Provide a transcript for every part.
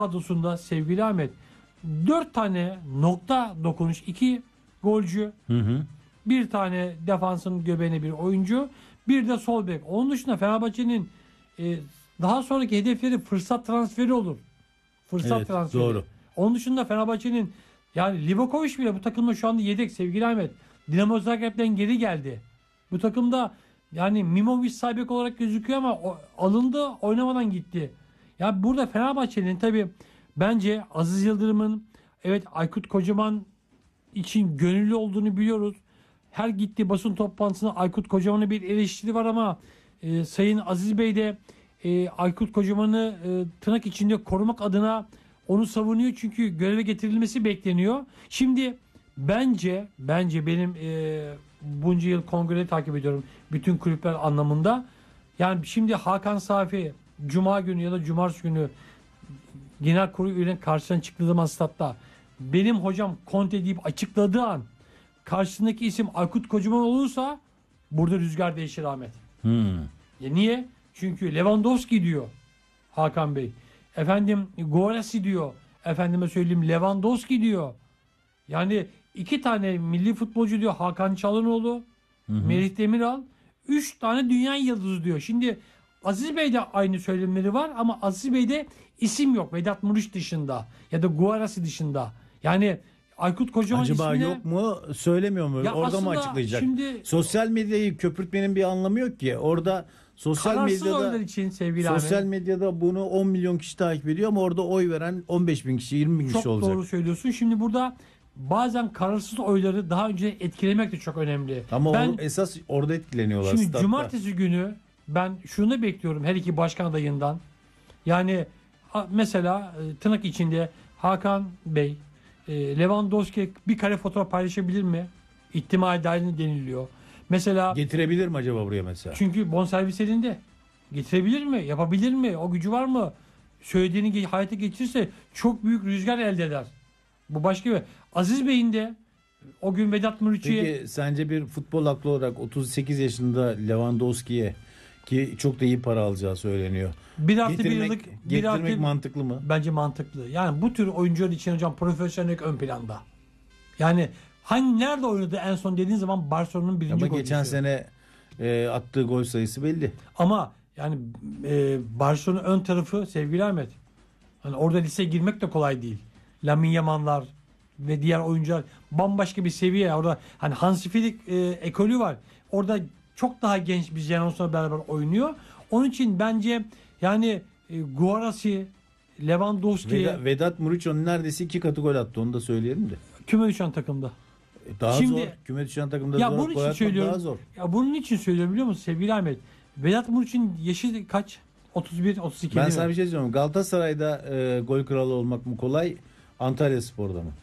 kadrosunda sevgili Ahmet 4 tane nokta dokunuş, 2 golcü, bir tane defansın göbeğine bir oyuncu, bir de sol bek. Onun dışında Fenerbahçe'nin daha sonraki hedefleri fırsat transferi olur. Fırsat transferi. Doğru. Onun dışında Fenerbahçe'nin yani Livakovic bile bu takımda şu anda yedek sevgili Ahmet. Dinamo Zagreb'den geri geldi. Bu takımda yani Mimovic sağ bek olarak gözüküyor ama alındı, oynamadan gitti. Ya burada Fenerbahçe'nin tabii bence Aziz Yıldırım'ın evet Aykut Kocaman için gönüllü olduğunu biliyoruz. Her gittiği basın toplantısında Aykut Kocaman'a bir eleştiri var ama Sayın Aziz Bey de Aykut Kocaman'ı tırnak içinde korumak adına onu savunuyor. Çünkü göreve getirilmesi bekleniyor. Şimdi bence benim bunca yıl kongreyi takip ediyorum. Bütün kulüpler anlamında. Yani şimdi Hakan Safi Cuma günü ya da Cumartesi günü genel kurulu üyelerinin karşısına çıktığı zaman statta benim hocam Conte deyip açıkladığı an karşısındaki isim Aykut Kocaman olursa burada rüzgar değişir Ahmet. Niye? Çünkü Lewandowski diyor Hakan Bey. Efendim Guarassi diyor. Efendime söyleyeyim Lewandowski diyor. Yani 2 tane milli futbolcu diyor Hakan Çalhanoğlu, Merih Demiral, 3 tane dünya yıldızı diyor. Şimdi Aziz Bey'de aynı söylemleri var ama Aziz Bey'de isim yok. Vedat Muriç dışında ya da Guarassi dışında. Yani Aykut Kocaman acaba ismine... yok mu söylemiyor mu? Ya orada mı aslında açıklayacak? şimdi... Sosyal medyayı köpürtmenin bir anlamı yok ki. Orada Kararsız oylar için sevgili sosyal Ahmet. medyada bunu 10 milyon kişi takip ediyor ama orada oy veren 15 bin kişi 20 bin kişi Çok olacak. doğru söylüyorsun. Şimdi burada bazen kararsız oyları daha önce etkilemek de çok önemli. Ama esas orada etkileniyorlar. Şimdi statta. cumartesi günü ben şunu bekliyorum her iki başkan adayından. Yani mesela tırnak içinde Hakan Bey, Lewandowski bir kare fotoğraf paylaşabilir mi? İhtimal dahilinde deniliyor. Mesela getirebilir mi acaba buraya mesela? çünkü bonservis elinde. Getirebilir mi? Yapabilir mi? O gücü var mı? Söylediğini hayata geçirirse çok büyük rüzgar elde eder. Bu başka bir. Aziz Bey'in de o gün Vedat Muriç'i'ye... Peki sence bir futbol aklı olarak 38 yaşında Lewandowski'ye ki çok da iyi para alacağı söyleniyor. Getirmek mantıklı mı? Bence mantıklı. Yani bu tür oyuncular için hocam profesyonellik ön planda. Yani nerede oynadı en son dediğin zaman Barcelona'nın birinci golcüsü. Ama geçen sene attığı gol sayısı belli. Ama yani Barcelona ön tarafı sevgili Ahmet. Hani orada lise girmek de kolay değil. Lamine Yamal'lar ve diğer oyuncular bambaşka bir seviye. Orada hani Hansi Flick ekolü var. Orada çok daha genç bir jenerasyonla beraber oynuyor. Onun için bence yani Guarassi, Lewandowski, Vedat Muriç onun neredeyse 2 katı gol attı. Onu da söyleyelim de. küme düşen takımda. Daha Şimdi, zor. Küme düşen takımda ya zor. bunun için söylüyorum. Daha zor. Ya bunun için söylüyorum biliyor musun sevgili Ahmet? Vedat Muriç'in yaşı kaç? 31, 32 Ben değil sana mi? bir şey söyleyeyim. Galatasaray'da gol kralı olmak mı kolay? Antalyaspor'da mı?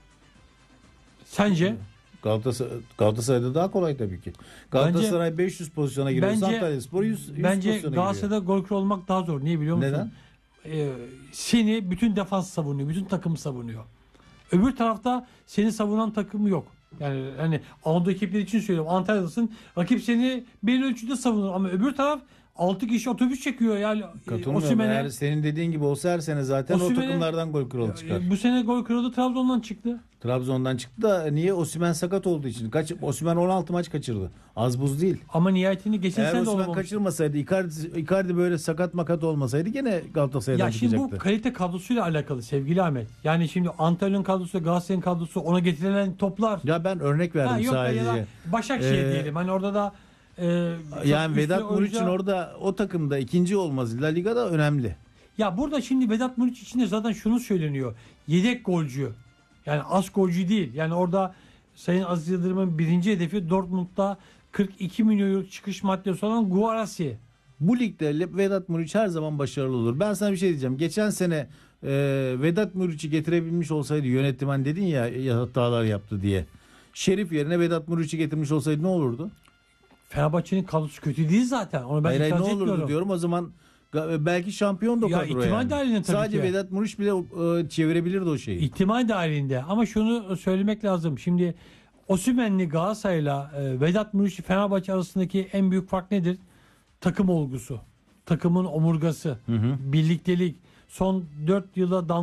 Sence? Galatasaray'da daha kolay tabii ki. Galatasaray 500 pozisyona giriyorsa Antalyaspor 100 bence pozisyona Galatasaray'da gol kralı olmak daha zor. Niye biliyor musun? Neden? Seni bütün defans savunuyor. Bütün takım savunuyor. Öbür tarafta seni savunan takım yok. Yani hani Anadolu ekipleri için söylüyorum. Antalya'dasın. Rakip seni belli ölçüde savunur ama öbür taraf 6 kişi otobüs çekiyor yani. Katılmıyorum. Eğer senin dediğin gibi olsa her sene zaten o takımlardan gol kralı çıkar. Bu sene gol kralı Trabzon'dan çıktı. Trabzon'dan çıktı da niye? Osimhen sakat olduğu için. Osimhen 16 maç kaçırdı. Az buz değil. Ama nihayetini geçen Eğer sene de Osimhen olamamış. kaçırmasaydı, Icardi böyle sakat makat olmasaydı gene Galatasaray'dan ya şimdi çıkacaktı. bu kalite kadrosuyla alakalı sevgili Ahmet. Yani şimdi Antalya'nın kadrosu, Galatasaray'ın kadrosu, ona getirilen toplar. Ya ben örnek verdim sadece. Ya da Başakşehir diyelim. Hani orada da yani Vedat Muriç'in orada o takımda ikinci olması La Liga'da önemli. Ya burada şimdi Vedat Muriç için de zaten şunu söyleniyor. Yedek golcü. Yani az golcü değil. Yani orada Sayın Aziz Yıldırım'ın birinci hedefi Dortmund'da 42 milyon euro çıkış maddesi olan Guarassi. Bu ligde Vedat Muriç her zaman başarılı olur. Ben sana bir şey diyeceğim. Geçen sene Vedat Muriç'i getirebilmiş olsaydı yönetim hani dedin ya hatalar yaptı diye. Şerif yerine Vedat Muriç'i getirmiş olsaydı ne olurdu? Fenerbahçe'nin kadrosu kötü değil zaten. Onu ben hayır, itiraz ne olurdu etmiyorum. Diyorum o zaman belki şampiyon da kadro ihtimal dahilinde tabii sadece ki. Vedat Muriç bile çevirebilirdi o şeyi. İhtimal dahilinde ama şunu söylemek lazım. Şimdi Osimhen'li Galatasaray'la Vedat Muriç'i Fenerbahçe arasındaki en büyük fark nedir? Takım olgusu. Takımın omurgası. Birliktelik. son 4 yılda